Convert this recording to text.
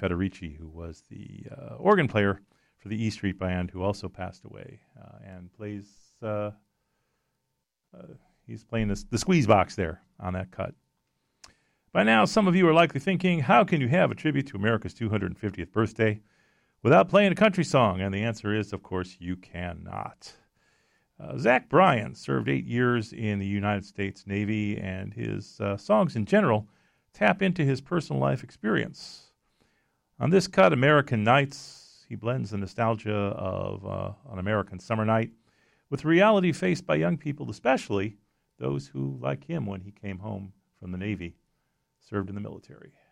Federici, who was the organ player for the E Street Band, who also passed away, and plays. He's playing the squeeze box there on that cut. By now, some of you are likely thinking, how can you have a tribute to America's 250th birthday without playing a country song? And the answer is, of course, you cannot. Zach Bryan served 8 years in the United States Navy, and his songs in general tap into his personal life experience. On this cut, American Nights, he blends the nostalgia of an American summer night with reality faced by young people, especially those who, like him when he came home from the Navy, served in the military.